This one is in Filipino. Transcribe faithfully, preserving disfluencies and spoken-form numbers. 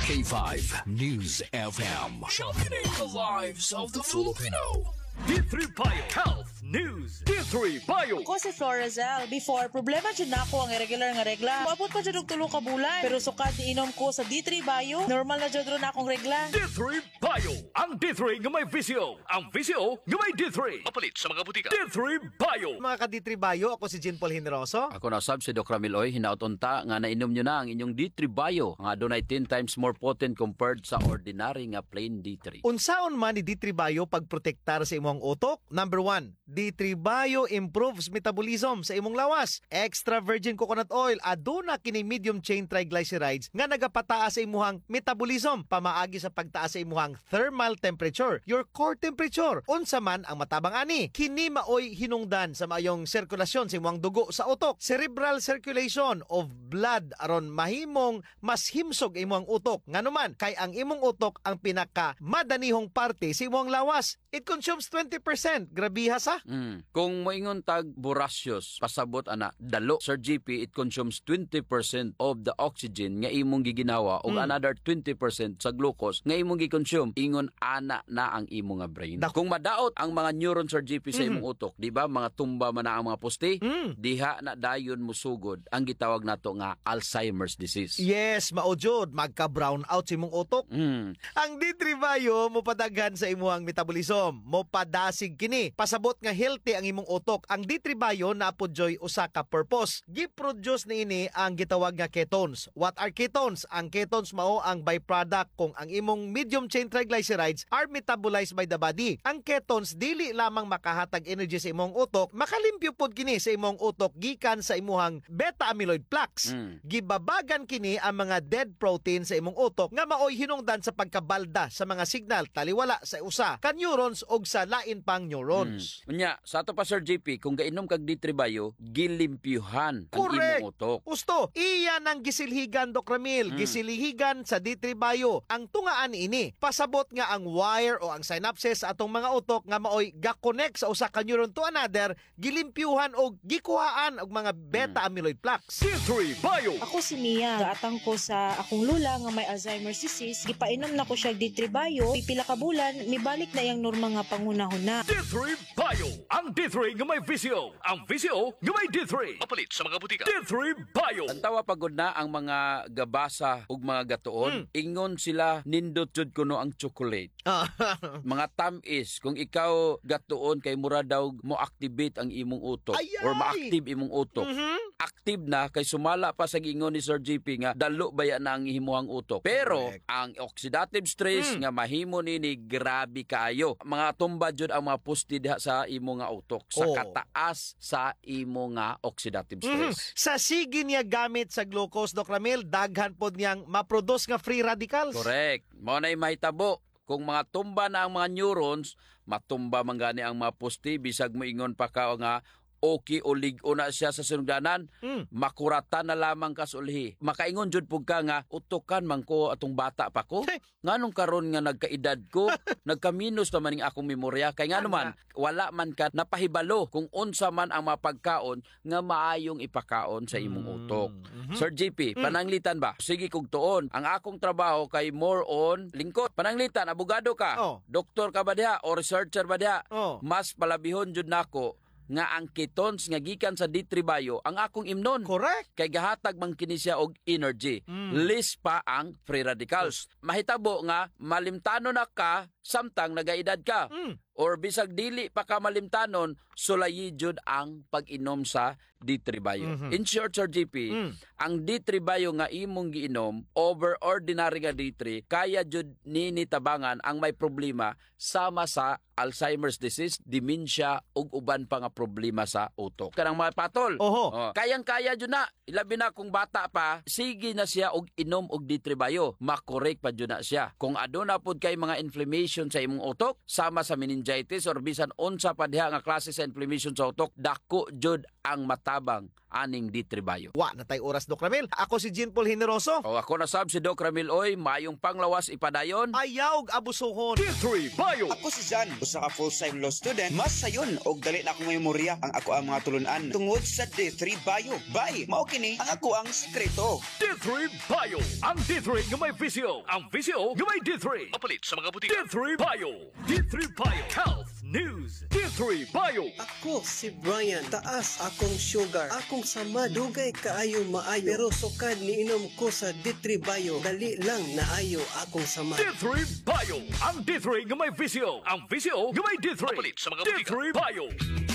K five News F M. Sharpening the lives of the Filipino. D three Bio Health News. D three Bio. Ako si Florazel. Before, problema dyan na ako ang irregular nga regla. Wapot pa dyan og tulo ka bulan. Pero sukat iinom ko sa D three Bio, normal na dyan ron akong regla. D three Bio. Ang D three nga may V C O. Ang V C O nga may D three. Mapalit sa mga butika. D three Bio. Mga ka-D three Bio, ako si Jean Paul Generoso. Ako na sab si Doc Ramiloy, hinautonta nga nainom nyo na ang inyong D three Bio nga adunay ten times more potent compared sa ordinary nga plain D three. Unsaon man ni D three Bio pagprotektar sa imong utok? Number one, D three Bio improves metabolism sa imong lawas. Extra virgin coconut oil aduna kini medium chain triglycerides nga nagapataas sa imuhang metabolism, pamaagi sa pagtaas sa imuhang thermal temperature, your core temperature. Unsa man ang matabang ani, kini maoy hinungdan sa maayong sirkulasyon sa imuhang dugo sa utok. Cerebral circulation of blood aron mahimong mas himsog imuhang utok. Nganuman kay ang imong utok ang pinaka madanihong parte sa imong lawas. It consumes twenty percent. Grabiha sa. Mm. Kung moingon tag boracious, pasabot ana dalo, Sir G P, it consumes twenty percent of the oxygen nga imong giginawa ug Mm. another twenty percent sa glucose nga imong gi-consume. Ingon ana na ang imong nga brain. Dak- Kung madaot ang mga neuron, Sir G P, sa imong Mm. utok, di ba mga tumba man na ang mga poste, Mm. diha na dayon musugod ang gitawag nato nga Alzheimer's disease. Yes, maojod, magka-brown out sa imong utok. Mm. Ang D three Bio mopadaghan sa imuhang metabolism, mopadasig kini. Pasabot nga healthy ang imong utok. Ang D three Bio napudyoy usa ka purpose. Gi-produce niini ang gitawag nga ketones. What are ketones? Ang ketones mao ang byproduct kung ang imong medium chain triglycerides are metabolized by the body. Ang ketones dili lamang makahatag energy sa imong utok, makalimpyo pod kini sa imong utok gikan sa imuhang beta amyloid plaques. Mm. Gibabagan kini ang mga dead protein sa imong utok nga maoy hinungdan sa pagkabalda sa mga signal taliwala sa usa ka neurons og sa lain pang neurons. Mm. Unya, sa ato pa Sir J P, kung gainom kag D three Bio, gilimpyuhan ang Correct. imong utok. Gusto, iyan ang gisilhigan, Doc Ramil. Mm. Gisilhigan sa D three Bio. Ang tungaan ini, pasabot nga ang wire o ang synapses sa atong mga utok nga maoy ga-connect sa usa ka neuron to another, gilimpyuhan o gikuhaan og mga beta amyloid plaques. D three Bio. Ako si Mia. Gaatang ko sa akong lula nga may Alzheimer's disease. Gipainom na ko siya D three Bio. Pipila ka bulan, mibalik na yang norma nga pangunahuna. D three Bio. Ang D three nga may V C O. Ang V C O nga may D three. Mapalit sa mga butika. D three Bio. Antawa pagod na ang mga gabasa ug mga gatuon, ingon sila nindot jud kuno ang chocolate. Mga tamis, kung ikaw gatuon kay mura daw mo activate ang imong utok Ay, ay! or ma-active imong utok. Mhm. Active na kay sumala pa sa gingon ni Sir G P nga dalo baya na ang himuhang utok. Pero Correct. ang oxidative stress nga mahimo nini grabe kaayo. Mga tumba jud ang mga pusti diha sa imo nga utok sa Oh. kataas sa imo nga oxidative Mhm. stress. Sa sige niya gamit sa glucose, Doc Ramil, daghan pod niyang maproduce nga free radicals. Correct. Mao nay mahitabo kung mga tumba na ang mga neurons, matumba man gani ang mga pusti bisag mo ingon pa ka nga okay o ligo na siya sa sinugdanan, Mm. makurata na lamang ka sa ulhi. Makaingon jud pug ka nga utokan man ko atong bata pa ko. Hey. Nganong karon nga nagkaedad ko, nagkaminos naman ning akong memorya kay ngano man wala man ka napahibalo kung unsa man ang mapagkaon nga maayong ipakaon sa imong utok. Sir J P, pananglitan ba? Sige kog tuon. Ang akong trabaho kay more on lingkod. Pananglitan, abogado ka, Oh. doktor ka ba diha o researcher ba diha? Oh. Mas palabihon jud nako nga ang ketones nga gikan sa D three Bio ang akong imnon. Correct. Kay gahatag man kini siya og energy. List pa ang free radicals. Mahitabo nga malimtanon na ka samtang nagaedad ka. Mm. Or bisag dili pa ka malimtanon, sulayi jud ang pag-inom sa D three Bio. Mhm. In short, Sir G P, Mm. ang D three Bio nga imong giinom over ordinary nga D three, kaya jud nini tabangan ang may problema sama sa Alzheimer's disease, dementia ug uban pa nga problema sa utok. Kanang mga patol. Oho. Oh, kayang-kaya jud na. Ilabi na kung bata pa, sige na siya og inom og D three Bio. Makorek pa jud na siya. Kung aduna pod kay mga inflammation sa imong utok, sama sa meningitis or bisan unsa pa diha nga klase sa inflammation sa utok, dako jud ang matabang aning D three Bio. Wa na tay oras, Doc Ramil. Ako si Jean Paul Generoso. O ako na sab si Doc Ramil Oy, mayong panglawas ipadayon. Ayaw abusohon. D three Bio. Ako si Jan, usa ka full-time law student. Mas sayon og dali na akong memorya ang ako ang mga tulunan tungod sa D three Bio. Bye, mao kini ang ako ang sekreto. D three Bio. Ang D three nga may visyo. Ang visyo nga may D three. Mapalit sa mga butika. D three Bio. D three Bio. Health News. D three Bio. Ako si Brian, taas akong sugar, akong sama dugay kaayo maayo, pero sukad niinom ko sa D three Bio, dali lang naayo akong sama. D three Bio. Ang D three nga may visyo. Ang visyo nga may D three. Mapalit sa mga butika. D three Bio.